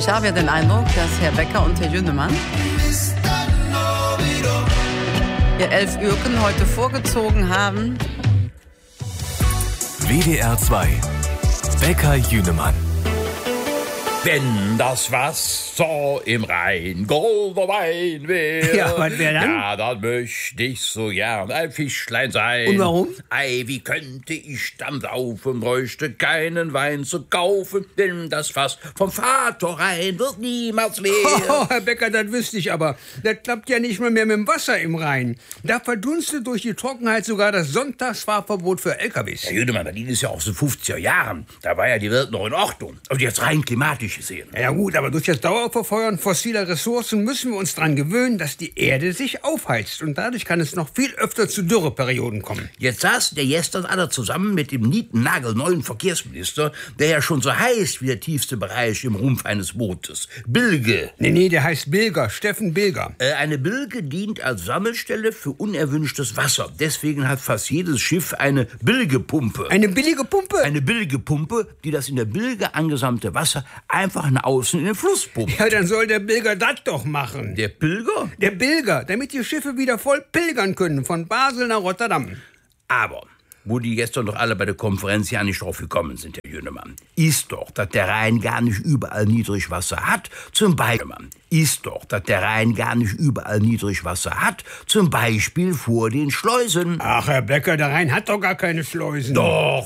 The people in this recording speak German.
Ich habe ja den Eindruck, dass Herr Becker und Herr Jünemann ihr Elfürken heute vorgezogen haben. WDR 2 Becker Jünemann. Wenn das Wasser im Rhein goldener Wein wäre, Ja, was wär dann? Ja, dann möchte ich so gern ein Fischlein sein. Und warum? Ei, wie könnte ich dann saufen, bräuchte keinen Wein zu kaufen, denn das Fass vom Vater Rhein wird niemals leer. Oh, Herr Becker, das wüsste ich aber. Das klappt ja nicht mal mehr mit dem Wasser im Rhein. Da verdunstet durch die Trockenheit sogar das Sonntagsfahrverbot für LKWs. Herr Jüdemann, das ist ja aus den 50er Jahren. Da war ja die Welt noch in Ordnung. Und jetzt rein klimatisch gesehen. Ja gut, aber durch das Dauerverfeuern fossiler Ressourcen müssen wir uns daran gewöhnen, dass die Erde sich aufheizt. Und dadurch kann es noch viel öfter zu Dürreperioden kommen. Jetzt saß der gestern alle zusammen mit dem nietennagelneuen Verkehrsminister, der ja schon so heißt wie der tiefste Bereich im Rumpf eines Bootes. Bilge. Nee, der heißt Bilger, Steffen Bilger. Eine Bilge dient als Sammelstelle für unerwünschtes Wasser. Deswegen hat fast jedes Schiff eine Bilgepumpe. Eine billige Pumpe? Eine Bilgepumpe, die das in der Bilge angesammelte Wasser einfach nach außen in den Fluss pumpt. Ja, dann soll der Bilger das doch machen. Der Pilger? Der Bilger, damit die Schiffe wieder voll pilgern können, von Basel nach Rotterdam. Aber, wo die gestern doch alle bei der Konferenz ja nicht drauf gekommen sind, Herr Jünemann, ist doch, dass der Rhein gar nicht überall Niedrigwasser hat. Zum Beispiel vor den Schleusen. Ach, Herr Becker, der Rhein hat doch gar keine Schleusen. Doch,